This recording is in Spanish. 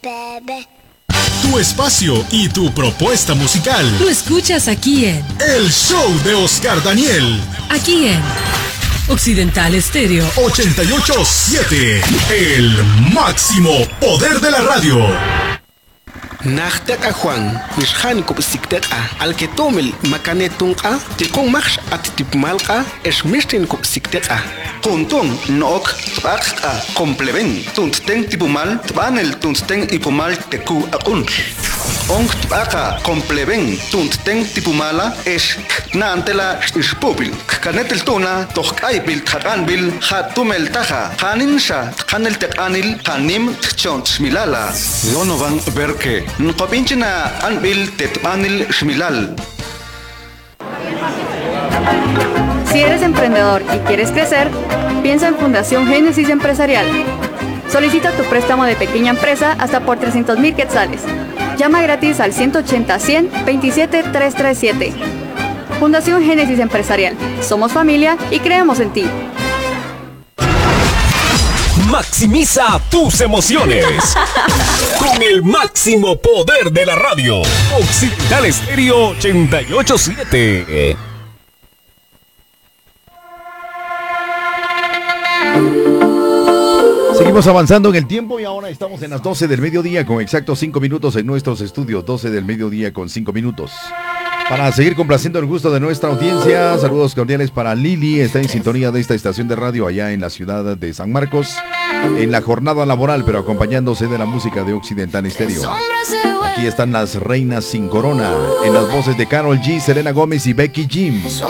Bebé. Tu espacio y tu propuesta musical. Lo escuchas aquí en El Show de Oscar Daniel. Aquí en Occidental Estéreo 88.7. El máximo poder de la radio. Nachtaka Juan, Mishhan Kupsikteka, al que tomel Macanetunka, Tikon March at Tipmalka, Esmistin Kupsikteka. Kuntun, Nok, Tbaka, Compleven, Tunten Tipumal, Tbanel Tunten Ipumal Teku Akun. Onk Tbaka, Compleven, Tunten Tipumala, Es Nantela Ispubil, Kanetel Tuna, Tokaibil, Kakanbil, Hatumel Taja, Haninsha, Kanel Tekanil, Hanim Tchont Milala. Donovan Berke. Nkopinchina anbil tetmanil shmilal. Si eres emprendedor y quieres crecer, piensa en Fundación Génesis Empresarial. Solicita tu préstamo de pequeña empresa hasta por 300,000 quetzales. Llama gratis al 180-100-27-337. Fundación Génesis Empresarial. Somos familia y creemos en ti. Maximiza tus emociones con el máximo poder de la radio. Occidental Estéreo 88.7. Seguimos avanzando en el tiempo y ahora estamos en las 12 del mediodía con exactos 5 minutos en nuestros estudios. 12 del mediodía con 5 minutos. Para seguir complaciendo el gusto de nuestra audiencia, saludos cordiales para Lili, está en sintonía de esta estación de radio allá en la ciudad de San Marcos, en la jornada laboral, pero acompañándose de la música de Occidental Estéreo. Aquí están las reinas sin corona, en las voces de Karol G, Selena Gómez y Becky Jim.